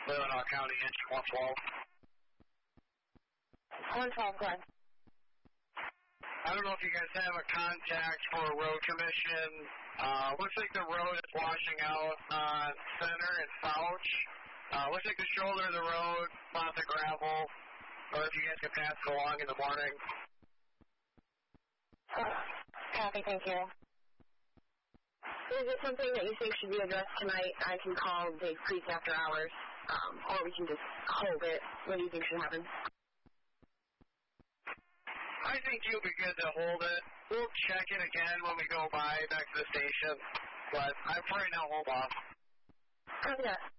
Leelanau County, engine 112. 112, go ahead. I don't know if you guys have a contact for road commission. Looks like the road is washing out on Center and Fouch. Looks like the shoulder of the road, lots of gravel. Or if you guys can pass it along in the morning. Copy, thank you. Is it something that you think should be addressed tonight? I can call Dave Creek after hours, or we can just hold it. What do you think should happen? I think you'll be good to hold it. We'll check it again when we go by back to the station. But I'm right now, hold off. Copy that.